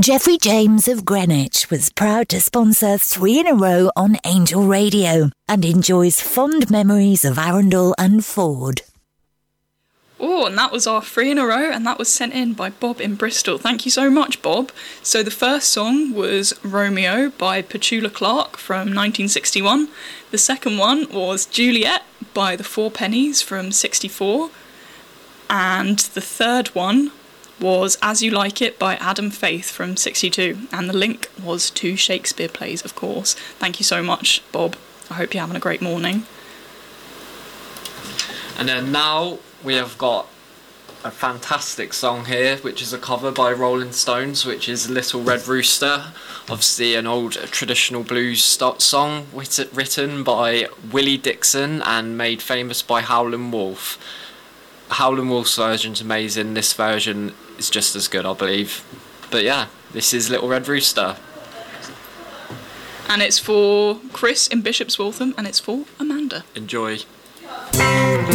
Jeffrey James of Greenwich was proud to sponsor 3 in a row on Angel Radio and enjoys fond memories of Arundel and Ford. Oh, and that was our 3 in a row, and that was sent in by Bob in Bristol. Thank you so much, Bob. So the first song was Romeo by Petula Clark from 1961. The second one was Juliet by the Four Pennies from 64. And the third one was As You Like It by Adam Faith from 62, and the link was to Shakespeare plays, of course. Thank you so much, Bob. I hope you're having a great morning. And then now we have got a fantastic song here, which is a cover by Rolling Stones, which is Little Red Rooster, obviously an old traditional blues song written by Willie Dixon and made famous by Howlin' Wolf. Howlin' Wolf's version's amazing, this version is just as good, I believe. But yeah, this is Little Red Rooster. And it's for Chris in Bishop's Waltham, and it's for Amanda. Enjoy.